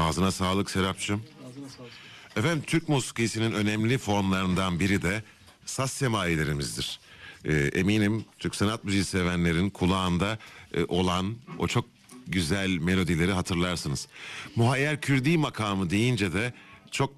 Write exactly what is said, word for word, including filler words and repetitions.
Ağzına sağlık Serapcığım. Ağzına sağlık. Efendim, Türk musikisinin önemli formlarından biri de saz semailerimizdir. Ee, eminim Türk sanat müziği sevenlerin kulağında e, olan o çok güzel melodileri hatırlarsınız. Muhayyer Kürdi makamı deyince de çok